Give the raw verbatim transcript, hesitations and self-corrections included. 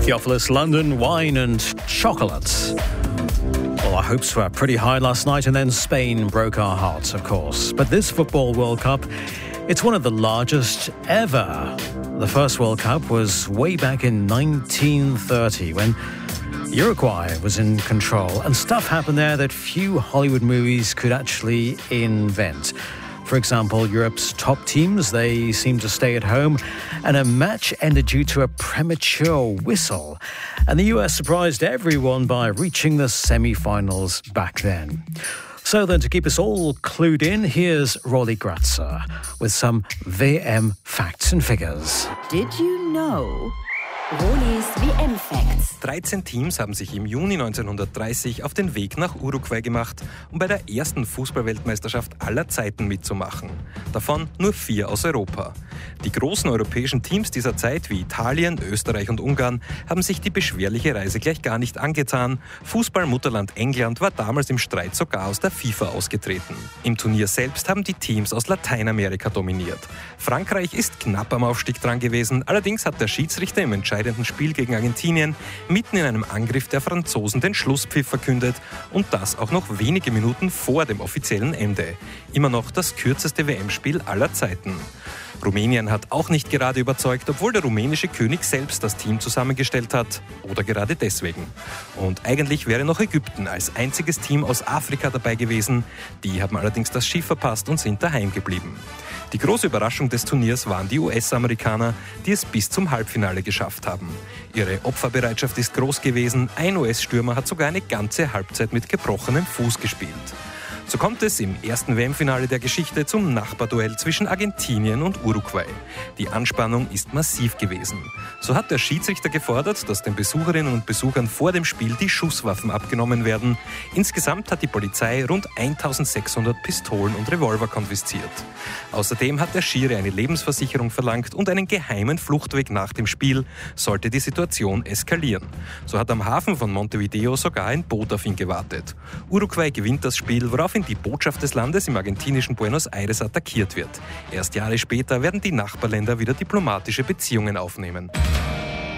Theophilus London, wine and chocolate. Well, our hopes were pretty high last night, and then Spain broke our hearts, of course. But this Football World Cup, it's one of the largest ever. The first World Cup was way back in nineteen thirty when Uruguay was in control, and stuff happened there that few Hollywood movies could actually invent. For example, Europe's top teams, they seemed to stay at home, and a match ended due to a premature whistle. And the U S surprised everyone by reaching the semi-finals back then. So then, to keep us all clued in, here's Rolly Gratzer with some V M facts and figures. Did you know? Rollis V M-Facts. dreizehn Teams haben sich im Juni neunzehnhundertdreißig auf den Weg nach Uruguay gemacht, um bei der ersten Fußballweltmeisterschaft aller Zeiten mitzumachen. Davon nur vier aus Europa. Die großen europäischen Teams dieser Zeit wie Italien, Österreich und Ungarn haben sich die beschwerliche Reise gleich gar nicht angetan. Fußballmutterland England war damals im Streit sogar aus der FIFA ausgetreten. Im Turnier selbst haben die Teams aus Lateinamerika dominiert. Frankreich ist knapp am Aufstieg dran gewesen, allerdings hat der Schiedsrichter im entscheidenden Spiel gegen Argentinien mitten in einem Angriff der Franzosen den Schlusspfiff verkündet, und das auch noch wenige Minuten vor dem offiziellen Ende. Immer noch das kürzeste V M-Spiel aller Zeiten. Rumänien hat auch nicht gerade überzeugt, obwohl der rumänische König selbst das Team zusammengestellt hat. Oder gerade deswegen. Und eigentlich wäre noch Ägypten als einziges Team aus Afrika dabei gewesen. Die haben allerdings das Schiff verpasst und sind daheim geblieben. Die große Überraschung des Turniers waren die U S-Amerikaner, die es bis zum Halbfinale geschafft haben. Ihre Opferbereitschaft ist groß gewesen. Ein U S-Stürmer hat sogar eine ganze Halbzeit mit gebrochenem Fuß gespielt. So kommt es im ersten V M-Finale der Geschichte zum Nachbarduell zwischen Argentinien und Uruguay. Die Anspannung ist massiv gewesen. So hat der Schiedsrichter gefordert, dass den Besucherinnen und Besuchern vor dem Spiel die Schusswaffen abgenommen werden. Insgesamt hat die Polizei rund eintausendsechshundert Pistolen und Revolver konfisziert. Außerdem hat der Schiri eine Lebensversicherung verlangt und einen geheimen Fluchtweg nach dem Spiel, sollte die Situation eskalieren. So hat am Hafen von Montevideo sogar ein Boot auf ihn gewartet. Uruguay gewinnt das Spiel, woraufhin die Botschaft des Landes im argentinischen Buenos Aires attackiert wird. Erst Jahre später werden die Nachbarländer wieder diplomatische Beziehungen aufnehmen.